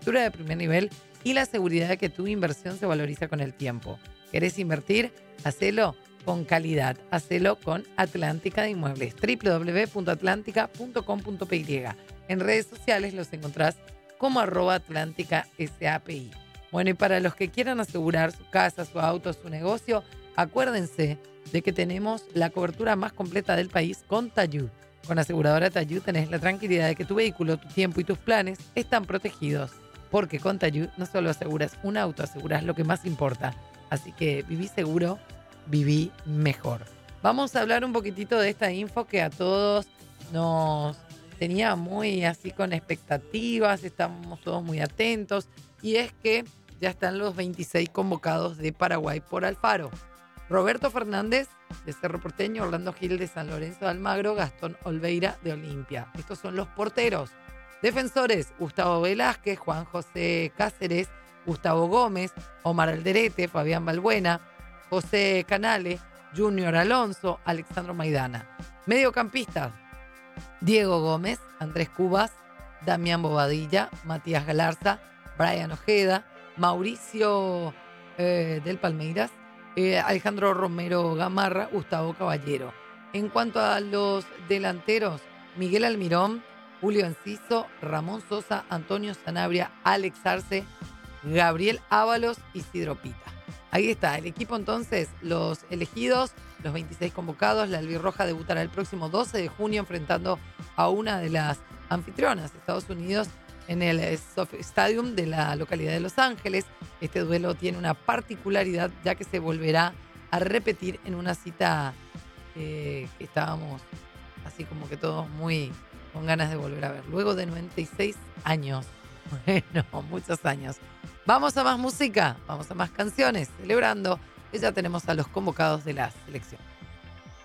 cobertura de primer nivel y la seguridad de que tu inversión se valoriza con el tiempo. ¿Querés invertir? Hacelo con calidad. Hacelo con Atlántica de Inmuebles. www.atlantica.com.py. En redes sociales los encontrás como @AtlánticaSAPI. Bueno, y para los que quieran asegurar su casa, su auto, su negocio, acuérdense de que tenemos la cobertura más completa del país con Tayud. Con Aseguradora Tayud tenés la tranquilidad de que tu vehículo, tu tiempo y tus planes están protegidos. Porque con Tayud no solo aseguras un auto, aseguras lo que más importa. Así que viví seguro, viví mejor. Vamos a hablar un poquitito de esta info que a todos nos tenía muy así con expectativas, estamos todos muy atentos. Y es que ya están los 26 convocados de Paraguay por Alfaro. Roberto Fernández de Cerro Porteño, Orlando Gil de San Lorenzo de Almagro, Gastón Olveira de Olimpia. Estos son los porteros. Defensores: Gustavo Velázquez, Juan José Cáceres, Gustavo Gómez, Omar Alderete, Fabián Balbuena, José Canale, Junior Alonso, Alexandro Maidana. Mediocampistas: Diego Gómez, Andrés Cubas, Damián Bobadilla, Matías Galarza, Brian Ojeda, Mauricio del Palmeiras, Alejandro Romero Gamarra, Gustavo Caballero. En cuanto a los delanteros, Miguel Almirón, Julio Enciso, Ramón Sosa, Antonio Sanabria, Alex Arce, Gabriel Ábalos, Isidro Pita. Ahí está el equipo entonces, los elegidos, los 26 convocados. La albirroja debutará el próximo 12 de junio enfrentando a una de las anfitrionas, Estados Unidos, en el SoFi Stadium de la localidad de Los Ángeles. Este duelo tiene una particularidad ya que se volverá a repetir en una cita que estábamos así como que todos muy con ganas de volver a ver. Luego de 96 años. Bueno, muchos años. Vamos a más música, vamos a más canciones, celebrando que ya tenemos a los convocados de la selección.